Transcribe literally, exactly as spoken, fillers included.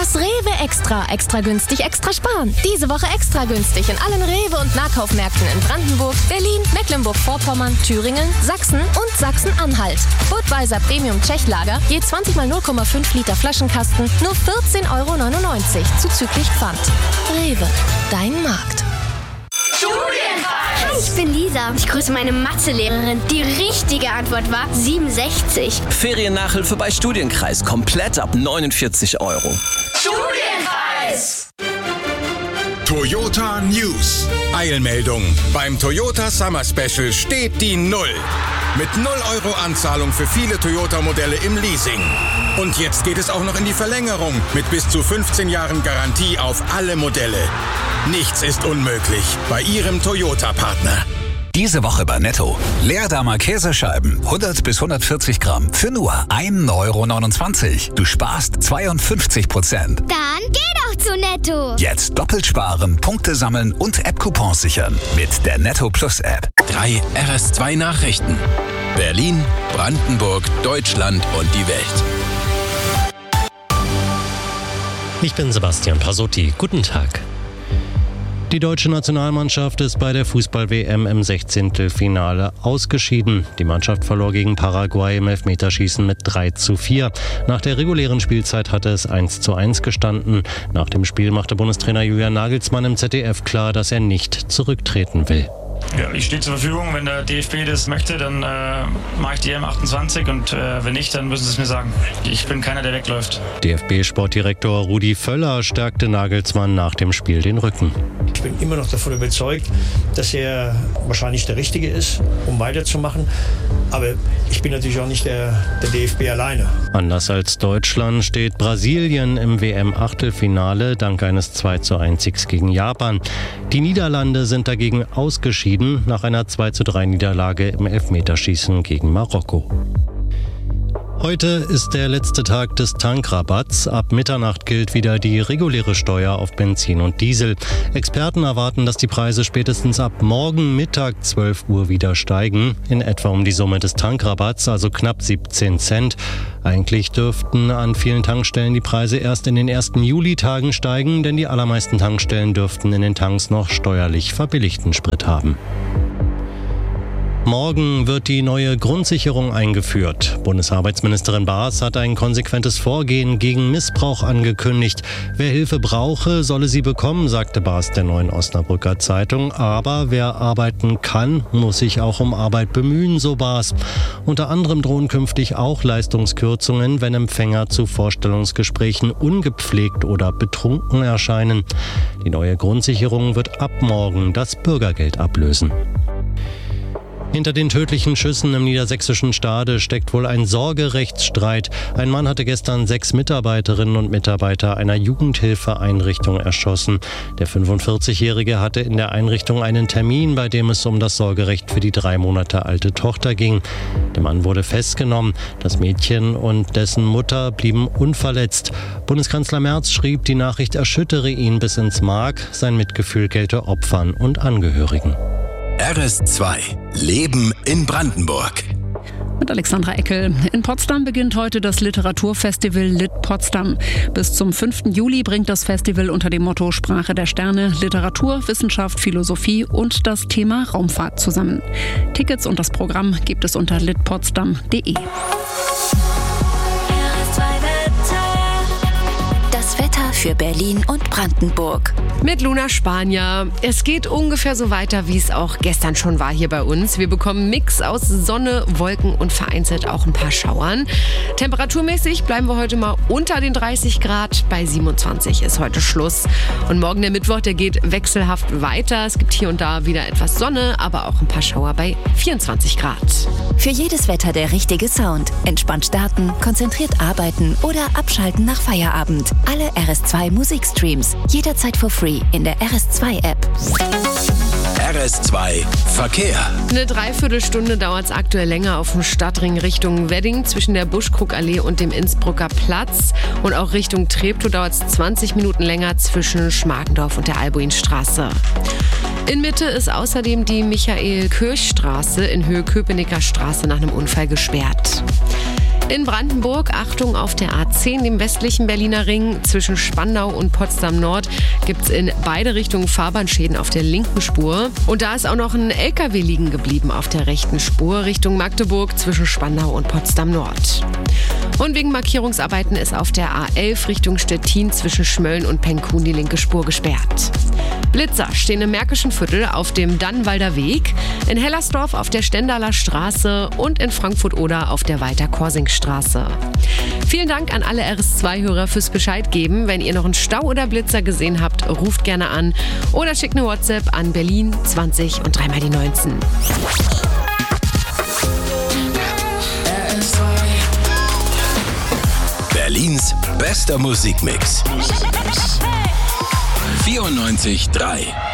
Das Rewe Extra. Extra günstig, extra sparen. Diese Woche extra günstig in allen Rewe- und Nahkaufmärkten in Brandenburg, Berlin, Mecklenburg-Vorpommern, Thüringen, Sachsen und Sachsen-Anhalt. Budweiser Premium Tschechlager, je zwanzig mal null Komma fünf Liter Flaschenkasten, nur vierzehn Euro neunundneunzig, zuzüglich Pfand. Rewe, dein Markt. Hi, ich bin Lisa. Ich grüße meine Mathelehrerin. Die richtige Antwort war siebenundsechzig. Feriennachhilfe bei Studienkreis komplett ab neunundvierzig Euro. Studienkreis! Toyota News. Eilmeldung. Beim Toyota Summer Special steht die Null. Mit null Euro Anzahlung für viele Toyota-Modelle im Leasing. Und jetzt geht es auch noch in die Verlängerung mit bis zu fünfzehn Jahren Garantie auf alle Modelle. Nichts ist unmöglich bei Ihrem Toyota-Partner. Diese Woche bei Netto. Leerdammer Käsescheiben, hundert bis hundertvierzig Gramm, für nur ein Euro neunundzwanzig. Du sparst zweiundfünfzig Prozent. Dann geh doch zu Netto. Jetzt doppelt sparen, Punkte sammeln und App-Coupons sichern mit der Netto Plus App. Drei R S zwei Nachrichten. Berlin, Brandenburg, Deutschland und die Welt. Ich bin Sebastian Pasotti. Guten Tag. Die deutsche Nationalmannschaft ist bei der Fußball-W M im Sechzehntelfinale ausgeschieden. Die Mannschaft verlor gegen Paraguay im Elfmeterschießen mit drei zu vier. Nach der regulären Spielzeit hatte es eins zu eins gestanden. Nach dem Spiel machte Bundestrainer Julian Nagelsmann im Z D F klar, dass er nicht zurücktreten will. Ja, ich stehe zur Verfügung. Wenn der D F B das möchte, dann äh, mache ich die E M achtundzwanzig und äh, wenn nicht, dann müssen sie es mir sagen. Ich bin keiner, der wegläuft. D F B-Sportdirektor Rudi Völler stärkte Nagelsmann nach dem Spiel den Rücken. Ich bin immer noch davon überzeugt, dass er wahrscheinlich der Richtige ist, um weiterzumachen. Aber ich bin natürlich auch nicht der, der D F B alleine. Anders als Deutschland steht Brasilien im W M-Achtelfinale dank eines zwei zu eins Siegs gegen Japan. Die Niederlande sind dagegen ausgeschieden nach einer zwei zu drei Niederlage im Elfmeterschießen gegen Marokko. Heute ist der letzte Tag des Tankrabatts. Ab Mitternacht gilt wieder die reguläre Steuer auf Benzin und Diesel. Experten erwarten, dass die Preise spätestens ab morgen Mittag zwölf Uhr wieder steigen. In etwa um die Summe des Tankrabatts, also knapp siebzehn Cent. Eigentlich dürften an vielen Tankstellen die Preise erst in den ersten Julitagen steigen, denn die allermeisten Tankstellen dürften in den Tanks noch steuerlich verbilligten Sprit haben. Morgen wird die neue Grundsicherung eingeführt. Bundesarbeitsministerin Baas hat ein konsequentes Vorgehen gegen Missbrauch angekündigt. Wer Hilfe brauche, solle sie bekommen, sagte Baas der Neuen Osnabrücker Zeitung. Aber wer arbeiten kann, muss sich auch um Arbeit bemühen, so Baas. Unter anderem drohen künftig auch Leistungskürzungen, wenn Empfänger zu Vorstellungsgesprächen ungepflegt oder betrunken erscheinen. Die neue Grundsicherung wird ab morgen das Bürgergeld ablösen. Hinter den tödlichen Schüssen im niedersächsischen Stade steckt wohl ein Sorgerechtsstreit. Ein Mann hatte gestern sechs Mitarbeiterinnen und Mitarbeiter einer Jugendhilfeeinrichtung erschossen. Der fünfundvierzigjährige hatte in der Einrichtung einen Termin, bei dem es um das Sorgerecht für die drei Monate alte Tochter ging. Der Mann wurde festgenommen. Das Mädchen und dessen Mutter blieben unverletzt. Bundeskanzler Merz schrieb, die Nachricht erschüttere ihn bis ins Mark. Sein Mitgefühl gelte Opfern und Angehörigen. R S zwei. Leben in Brandenburg. Mit Alexandra Eckel. In Potsdam beginnt heute das Literaturfestival Lit Potsdam. Bis zum fünften Juli bringt das Festival unter dem Motto Sprache der Sterne Literatur, Wissenschaft, Philosophie und das Thema Raumfahrt zusammen. Tickets und das Programm gibt es unter lit potsdam punkt de. Für Berlin und Brandenburg. Mit Luna Spanier. Es geht ungefähr so weiter, wie es auch gestern schon war hier bei uns. Wir bekommen einen Mix aus Sonne, Wolken und vereinzelt auch ein paar Schauern. Temperaturmäßig bleiben wir heute mal unter den dreißig Grad. Bei siebenundzwanzig ist heute Schluss. Und morgen der Mittwoch, der geht wechselhaft weiter. Es gibt hier und da wieder etwas Sonne, aber auch ein paar Schauer bei vierundzwanzig Grad. Für jedes Wetter der richtige Sound. Entspannt starten, konzentriert arbeiten oder abschalten nach Feierabend. Alle R S zwei Musikstreams. Jederzeit for free in der R S zwei App. R S zwei Verkehr. Eine Dreiviertelstunde dauert es aktuell länger auf dem Stadtring Richtung Wedding zwischen der Buschkrugallee und dem Innsbrucker Platz. Und auch Richtung Treptow dauert es zwanzig Minuten länger zwischen Schmargendorf und der Albuinstraße. In Mitte ist außerdem die Michael-Kirch-Straße in Höhe Köpenicker Straße nach einem Unfall gesperrt. In Brandenburg, Achtung auf der A zehn, dem westlichen Berliner Ring, zwischen Spandau und Potsdam Nord, gibt es in beide Richtungen Fahrbahnschäden auf der linken Spur. Und da ist auch noch ein L K W liegen geblieben auf der rechten Spur Richtung Magdeburg zwischen Spandau und Potsdam Nord. Und wegen Markierungsarbeiten ist auf der A elf Richtung Stettin zwischen Schmölln und Penkun die linke Spur gesperrt. Blitzer stehen im Märkischen Viertel auf dem Dannenwalder Weg, in Hellersdorf auf der Stendaler Straße und in Frankfurt-Oder auf der Walter-Korsing-Straße. Vielen Dank an alle R S zwei Hörer fürs Bescheid geben. Wenn ihr noch einen Stau oder Blitzer gesehen habt, ruft gerne an oder schickt eine WhatsApp an Berlin zwanzig und dreimal die neunzehn. Berlins bester Musikmix. vierundneunzig Komma drei